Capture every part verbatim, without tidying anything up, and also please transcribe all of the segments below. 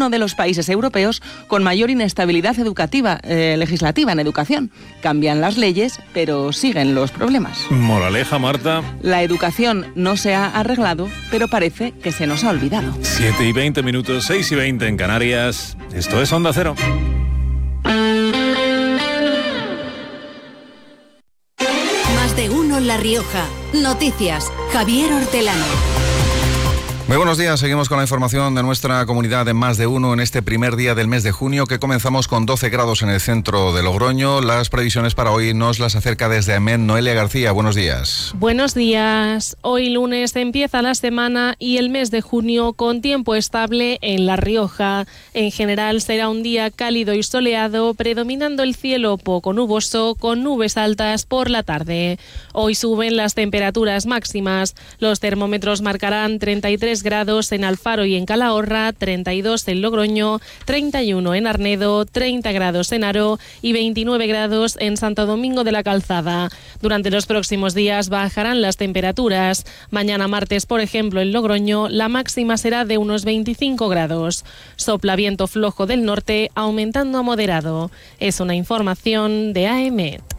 uno de los países europeos con mayor inestabilidad educativa, eh, legislativa en educación. Cambian las leyes, pero siguen los problemas. Moraleja, Marta. La educación no se ha arreglado, pero parece que se nos ha olvidado. siete y veinte minutos, seis y veinte en Canarias. Esto es Onda Cero. Más de uno en La Rioja. Noticias. Javier Hortelano. Muy buenos días, seguimos con la información de nuestra comunidad en Más de Uno en este primer día del mes de junio, que comenzamos con doce grados en el centro de Logroño. Las previsiones para hoy nos las acerca desde Amén Noelia García. Buenos días. Buenos días. Hoy lunes empieza la semana y el mes de junio con tiempo estable en La Rioja. En general será un día cálido y soleado, predominando el cielo poco nuboso con nubes altas por la tarde. Hoy suben las temperaturas máximas. Los termómetros marcarán treinta y tres grados en Alfaro y en Calahorra, treinta y dos en Logroño, treinta y uno en Arnedo, treinta grados en Haro y veintinueve grados en Santo Domingo de la Calzada. Durante los próximos días bajarán las temperaturas. Mañana martes, por ejemplo, en Logroño, la máxima será de unos veinticinco grados. Sopla viento flojo del norte, aumentando a moderado. Es una información de A M E T.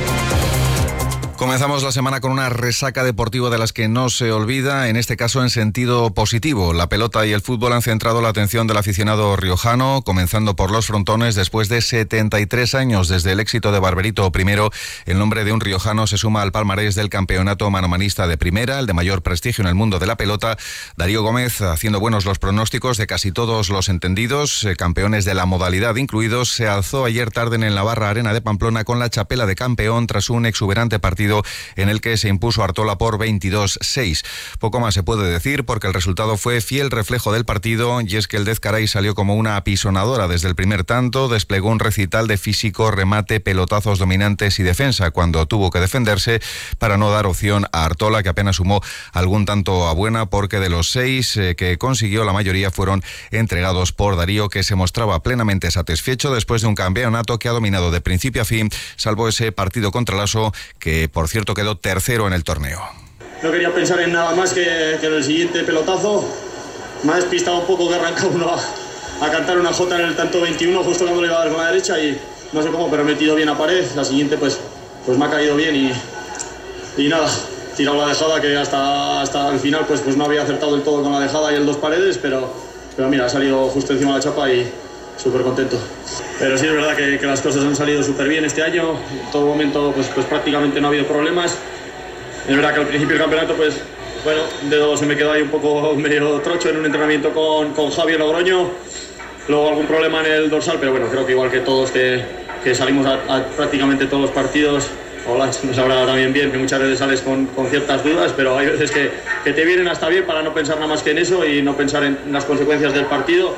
Comenzamos la semana con una resaca deportiva de las que no se olvida, en este caso en sentido positivo. La pelota y el fútbol han centrado la atención del aficionado riojano, comenzando por los frontones después de setenta y tres años desde el éxito de Barberito primero. El nombre de un riojano se suma al palmarés del campeonato manomanista de primera, el de mayor prestigio en el mundo de la pelota. Darío Gómez haciendo buenos los pronósticos de casi todos los entendidos, eh, campeones de la modalidad incluidos, se alzó ayer tarde en el Navarra Arena de Pamplona con la chapela de campeón tras un exuberante partido en el que se impuso Artola por veintidós seis. Poco más se puede decir porque el resultado fue fiel reflejo del partido, y es que el Dezcaray salió como una apisonadora desde el primer tanto, desplegó un recital de físico, remate, pelotazos dominantes y defensa cuando tuvo que defenderse para no dar opción a Artola, que apenas sumó algún tanto a buena, porque de los seis eh, que consiguió, la mayoría fueron entregados por Darío, que se mostraba plenamente satisfecho después de un campeonato que ha dominado de principio a fin, salvo ese partido contra el Aso, que por cierto quedó tercero en el torneo. No quería pensar en nada más que, que en el siguiente pelotazo. Me ha despistado un poco que arranca uno a, a cantar una jota en el tanto veintiuno justo cuando le iba a dar con la derecha y no sé cómo, pero he metido bien a pared. La siguiente pues, pues me ha caído bien y, y nada, tirado la dejada que hasta, hasta el final pues, pues no había acertado del todo con la dejada y el dos paredes, pero, pero mira, ha salido justo encima de la chapa y súper contento. Pero sí es verdad que, que las cosas han salido súper bien este año. En todo momento pues, pues prácticamente no ha habido problemas. Es verdad que al principio del campeonato pues bueno, dedo se me quedó ahí un poco medio trocho en un entrenamiento con, con Javi en Logroño. Luego algún problema en el dorsal, pero bueno, creo que igual que todos que, que salimos a, a prácticamente todos los partidos, hola, nos habrá también bien que muchas veces sales con, con ciertas dudas, pero hay veces que, que te vienen hasta bien para no pensar nada más que en eso y no pensar en las consecuencias del partido.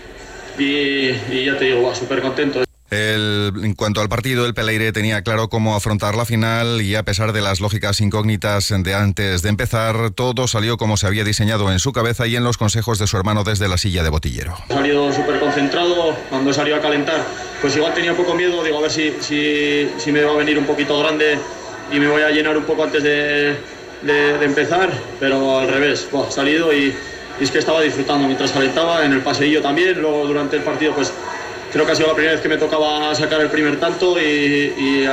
Y, y ya te digo, súper contento. El, en cuanto al partido, el Peleire tenía claro cómo afrontar la final y a pesar de las lógicas incógnitas de antes de empezar, todo salió como se había diseñado en su cabeza y en los consejos de su hermano desde la silla de botillero. He salido súper concentrado, cuando he salido a calentar, pues igual tenía un poco miedo, digo a ver si, si, si me va a venir un poquito grande y me voy a llenar un poco antes de, de, de empezar, pero al revés, he salido y, y es que estaba disfrutando mientras calentaba, en el paseillo también, luego durante el partido pues creo que ha sido la primera vez que me tocaba sacar el primer tanto y, y